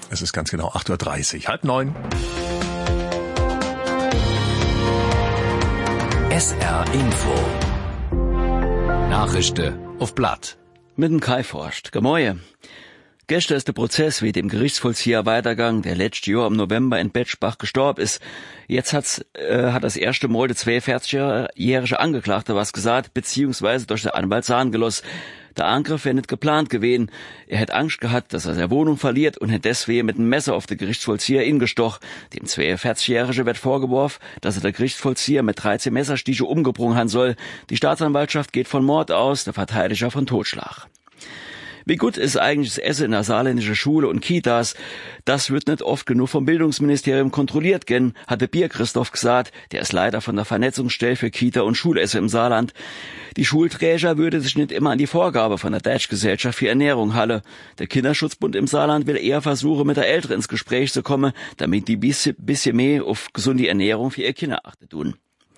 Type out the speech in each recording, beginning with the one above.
Es ist ganz genau 8:30 Uhr, 8:30. SR Info. Nachrichten auf Blatt. Mit dem Kai forscht. Gemäue. Gestern ist der Prozess wie dem Gerichtsvollzieher weitergegangen, der letztes Jahr im November in Betschbach gestorben ist. Jetzt hat das erste Mal der 42-jährige Angeklagte was gesagt, beziehungsweise durch den Anwalt sagen gelassen. Der Angriff wäre nicht geplant gewesen. Er hätte Angst gehabt, dass er seine Wohnung verliert und hätte deswegen mit einem Messer auf den Gerichtsvollzieher ingestochen. Dem 42-jährigen wird vorgeworfen, dass er der Gerichtsvollzieher mit 13 Messerstiche umgebrungen haben soll. Die Staatsanwaltschaft geht von Mord aus, der Verteidiger von Totschlag. Wie gut ist eigentlich das Essen in der saarländischen Schule und Kitas? Das wird nicht oft genug vom Bildungsministerium kontrolliert gehen, hatte Bier Christoph gesagt. Der ist Leiter von der Vernetzungsstelle für Kita- und Schulessen im Saarland. Die Schulträger würde sich nicht immer an die Vorgabe von der Deutschgesellschaft für Ernährung halten. Der Kinderschutzbund im Saarland will eher versuchen, mit der Eltern ins Gespräch zu kommen, damit die bisschen mehr auf gesunde Ernährung für ihre Kinder achten tun.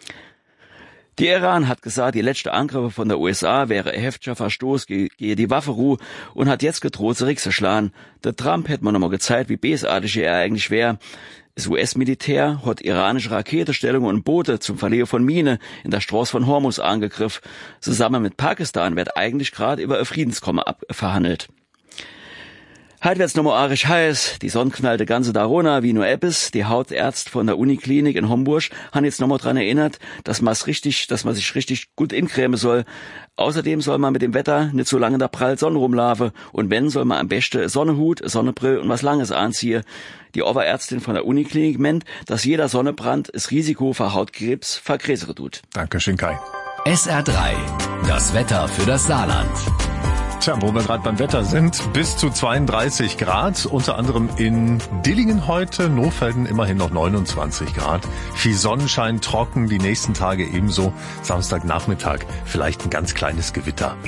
Die Iran hat gesagt, die letzte Angriffe von der USA wäre ein heftiger Verstoß gegen die Waffenruhe und hat jetzt gedroht, zurückzuschlagen. Der Trump hätte man nochmal gezeigt, wie bösartig er eigentlich wäre. Das US-Militär hat iranische Raketenstellungen und Boote zum Verlegen von Minen in der Straße von Hormuz angegriffen. Zusammen mit Pakistan wird eigentlich gerade über ein Friedenskommen verhandelt. Heute wird's nochmal arisch heiß. Die Sonne knallt die ganze Tag runter wie nur Eppes. Die Hautärzte von der Uniklinik in Homburg haben jetzt nochmal dran erinnert, dass man sich richtig gut incremen soll. Außerdem soll man mit dem Wetter nicht so lange in der prallen Sonne rumlaufen. Und wenn, soll man am besten Sonnenhut, Sonnenbrille und was Langes anziehen. Die Oberärztin von der Uniklinik meint, dass jeder Sonnenbrand das Risiko für Hautkrebs vergrößern tut. Dankeschön, Kai. SR3. Das Wetter für das Saarland. Tja, wo wir gerade beim Wetter sind, bis zu 32 Grad, unter anderem in Dillingen heute, Nohfelden immerhin noch 29 Grad. Viel Sonnenschein, trocken, die nächsten Tage ebenso. Samstagnachmittag vielleicht ein ganz kleines Gewitter.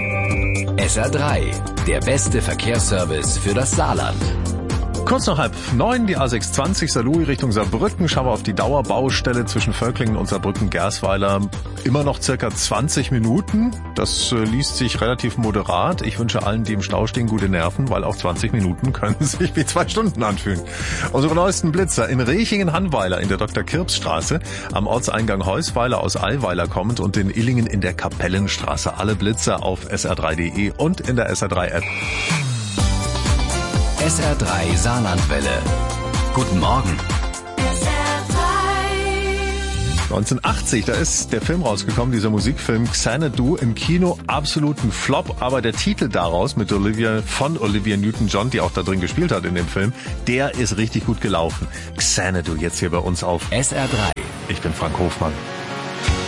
SR3, der beste Verkehrsservice für das Saarland. Kurz nach 8:30, die A620 Saarlouis Richtung Saarbrücken. Schauen wir auf die Dauerbaustelle zwischen Völklingen und Saarbrücken-Gersweiler. Immer noch circa 20 Minuten. Das liest sich relativ moderat. Ich wünsche allen, die im Stau stehen, gute Nerven, weil auch 20 Minuten können sich wie 2 Stunden anfühlen. Unsere neuesten Blitzer in Rechingen-Hanweiler in der Dr.-Kirps-Straße, am Ortseingang Heusweiler aus Allweiler kommend und in Illingen in der Kapellenstraße. Alle Blitzer auf sr3.de und in der SR3-App. SR3 Saarlandwelle. Guten Morgen. 1980, da ist der Film rausgekommen, dieser Musikfilm Xanadu im Kino, absoluten Flop, aber der Titel daraus mit Olivia Newton-John, die auch da drin gespielt hat in dem Film, der ist richtig gut gelaufen. Xanadu jetzt hier bei uns auf SR3. Ich bin Frank Hofmann.